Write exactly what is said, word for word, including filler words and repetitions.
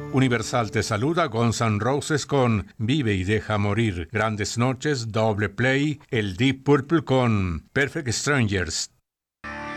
Universal te saluda, Guns N' Roses con Vive y deja morir. Grandes noches, Doble Play, el Deep Purple con Perfect Strangers.